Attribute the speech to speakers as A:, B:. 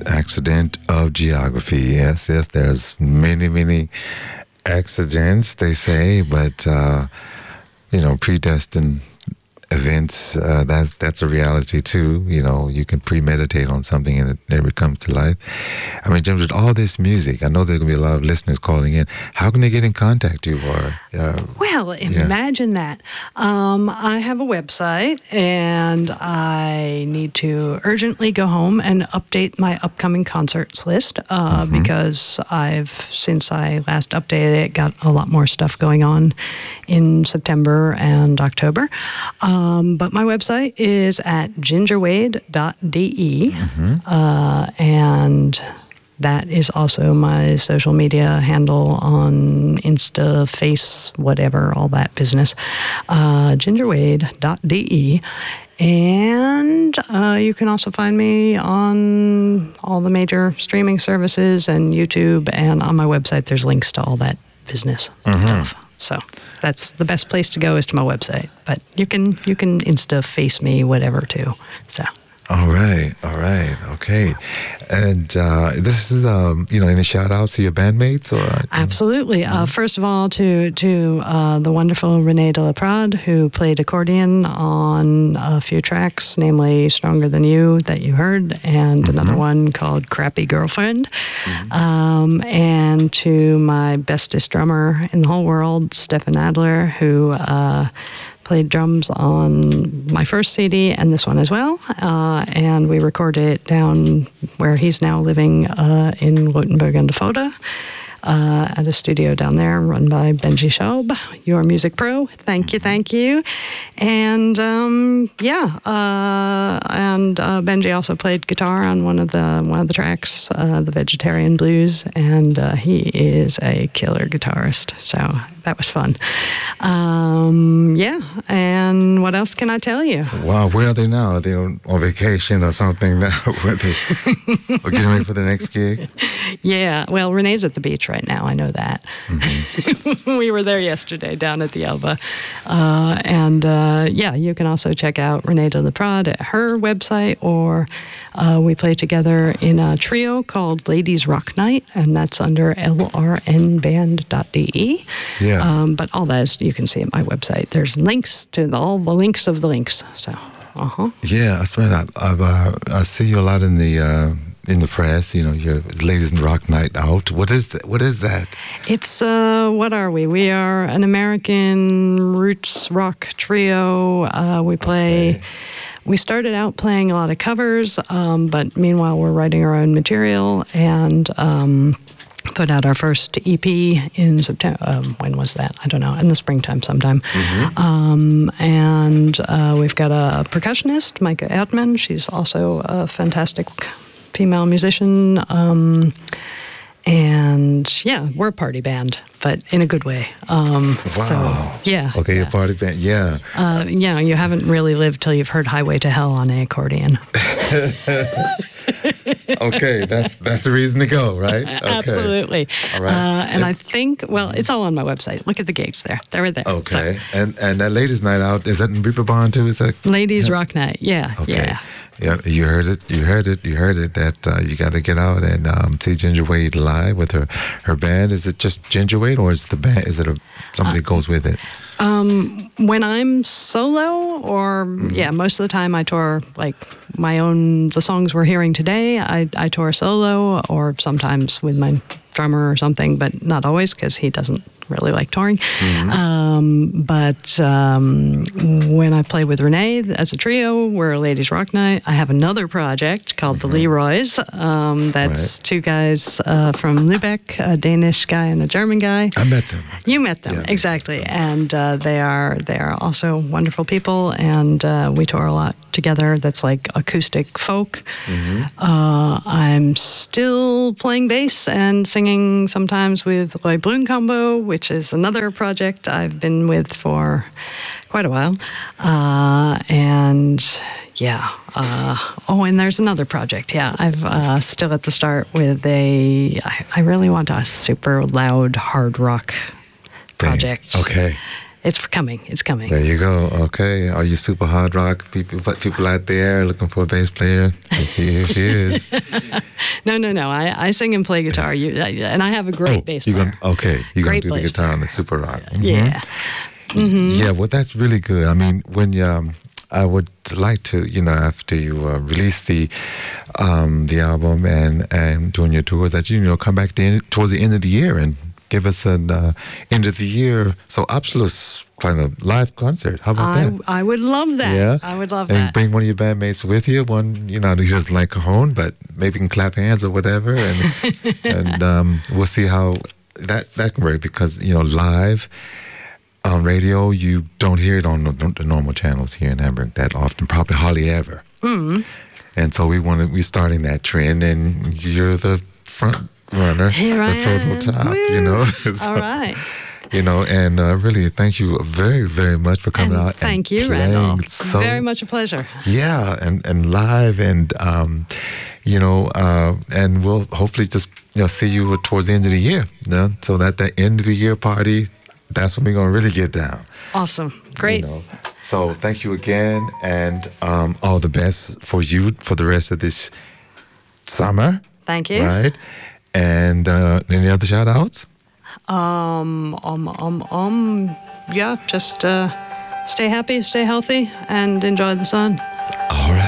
A: accident of geography. Yes, yes, there's many accidents, they say, but, predestined events, that's a reality too. You can premeditate on something and it never comes to life. I mean, James, with all this music, I know there's going to be a lot of listeners calling in. How can they get in contact with you?
B: Well, imagine that. I have a website, and I need to urgently go home and update my upcoming concerts list because since I last updated it, got a lot more stuff going on in September and October. But my website is at gingerwade.de, and that is also my social media handle on Insta, Face, whatever, all that business, gingerwade.de. And you can also find me on all the major streaming services and YouTube, and on my website there's links to all that business stuff. So that's the best place to go, is to my website. But you can Insta, Face me, whatever too. So.
A: All right, okay. And this is, any shout-outs to your bandmates? Or
B: Absolutely. First of all, to the wonderful Renee de la Prade, who played accordion on a few tracks, namely Stronger Than You, that you heard, and another one called Crappy Girlfriend. And to my bestest drummer in the whole world, Stefan Adler, who played drums on my first CD and this one as well. And we recorded it down where he's now living in Rotenburg an der Foda, at a studio down there run by Benji Schaub, your music pro. Thank you. And Benji also played guitar on one of the tracks, the Vegetarian Blues, and he is a killer guitarist. So that was fun. And what else can I tell you?
A: Wow, where are they now? Are they on vacation or something now? Or getting ready for the next gig?
B: Yeah, well, Renee's at the beach right now. I know that. We were there yesterday down at the Elba. You can also check out Renee de la Prade at her website, or we play together in a trio called Ladies Rock Night, and that's under lrnband.de.
A: Yeah.
B: But all that is, you can see at my website. There's links to all the links of the links. So,
A: Yeah, that's right. I see you a lot in the press, your Ladies Rock Night out. What is that?
B: It's, what are we? We are an American roots rock trio. We play... Okay. We started out playing a lot of covers, but meanwhile we're writing our own material, and put out our first EP in September. When was that? I don't know. In the springtime sometime. And we've got a percussionist, Micah Erdman. She's also a fantastic female musician. And we're a party band, but in a good way.
A: Wow.
B: So, yeah.
A: Okay, a party band, yeah.
B: You haven't really lived till you've heard Highway to Hell on an accordion.
A: Okay, that's the reason to go, right? Okay.
B: Absolutely.
A: All right.
B: And I think, it's all on my website. Look at the gigs there. They're right there.
A: Okay. So. And that Ladies Night Out, is that in Reeperbahn too? Is that
B: Ladies Rock Night? Yeah.
A: Okay. Yeah, you heard it. That you got to get out and see Ginger Wade live with her band. Is it just Ginger Wade, or is the band? Is it something that goes with it?
B: When I'm solo, or most of the time I tour like my own. The songs we're hearing today, I tour solo, or sometimes with my drummer or something, but not always because he doesn't really like touring. But when I play with Renee as a trio, we're a Ladies Rock Night. I have another project called the Leroys. That's two guys from Lübeck, a Danish guy and a German guy.
A: I met them.
B: You met them, exactly. And they are also wonderful people, and we tour a lot together. That's like acoustic folk. I'm still playing bass and singing sometimes with Roy Brun Combo, which is another project I've been with for quite a while. And there's another project. Yeah, I've still at the start with I really want a super loud hard rock project.
A: Okay.
B: It's coming. It's coming.
A: There you go. Okay. Are you super hard rock people out there looking for a bass player? Here she is.
B: No. I sing and play guitar. And I have a great bass player.
A: You're going to do the guitar
B: player.
A: on the super rock. Mm-hmm.
B: Yeah. Mm-hmm.
A: Yeah, well, that's really good. I mean, when I would like to, after you release the album and doing your tours, that come back towards the end of the year and give us an end of the year Absolus kind of live concert. How about that?
B: I would love that.
A: Yeah,
B: I would love
A: and
B: that.
A: bring one of your bandmates with you. One, just like Cajon, but maybe can clap hands or whatever, and we'll see how that can work because live. On radio, you don't hear it on the normal channels here in Hamburg that often, probably hardly ever.
B: Mm.
A: And so we're starting that trend, and you're the front runner,
B: Here I
A: am. Top,
B: Woo.
A: So,
B: all right.
A: And really, thank you very, very much for coming out.
B: Thank you,
A: playing.
B: Randall.
A: So,
B: very much a pleasure.
A: Yeah, and live, and and we'll hopefully just see you towards the end of the year. So that end of the year party. That's when we're going to really get down.
B: Awesome. Great.
A: So thank you again, and all the best for you for the rest of this summer.
B: Thank you.
A: Right. And any other shout outs?
B: Yeah, just stay happy, stay healthy, and enjoy the sun.
A: All right.